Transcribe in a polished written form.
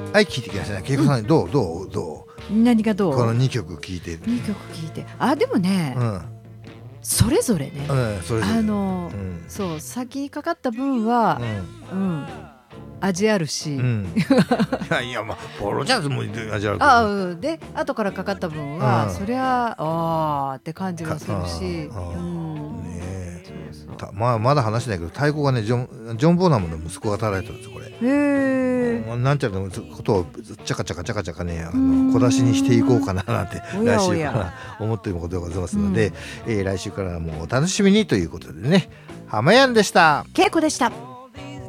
はい、聞いてください。恵子さん、どう何がどう？ この2曲聞いて。 2曲聞いて、でもね、 うんそれぞれね、 それぞれそう先にかかった分は、味あるし、 いやまあポロジャズも味あるけど、 で後からかかった分は、そりゃって感じがするし、 まだ話してないけど、太鼓がねジョン・ボーナムの息子が叩いてるんですよこれ。なんちゃらのことをチャカチャカね小出しにしていこうかななんて来週から思っていることでございますので、来週からもお楽しみにということでね。浜やんでした。 恵子でした。